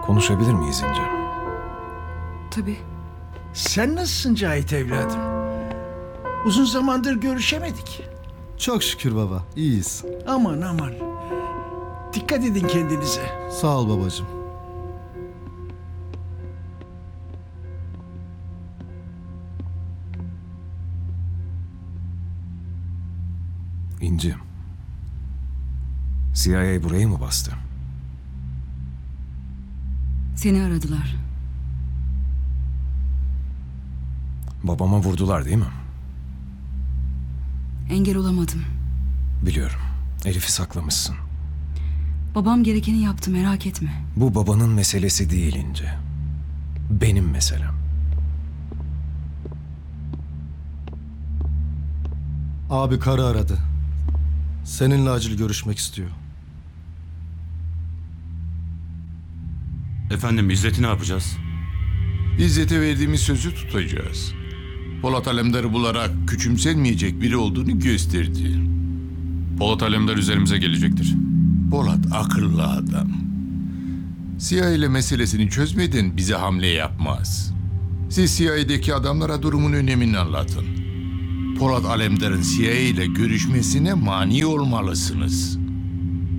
Konuşabilir miyiz İnce? Tabii. Sen nasılsın Cahit evladım? Uzun zamandır görüşemedik. Çok şükür baba, iyiyiz. Aman aman. Dikkat edin kendinize. Sağ ol babacığım. İnci. CIA burayı mı bastı? Seni aradılar. Babama vurdular değil mi? Engel olamadım. Biliyorum. Elif'i saklamışsın. Babam gerekeni yaptı, merak etme. Bu babanın meselesi değil İnce. Benim meselem. Abi karı aradı. Seninle acil görüşmek istiyor. Efendim İzzet'i ne yapacağız? İzzet'e verdiğimiz sözü tutacağız. Polat Alemdar'ı bularak küçümsenmeyecek biri olduğunu gösterdi. Polat Alemdar üzerimize gelecektir. Polat akıllı adam. CIA ile meselesini çözmeden bize hamle yapmaz. Siz CIA'deki adamlara durumun önemini anlatın. Polat Alemdar'ın CIA ile görüşmesine mani olmalısınız.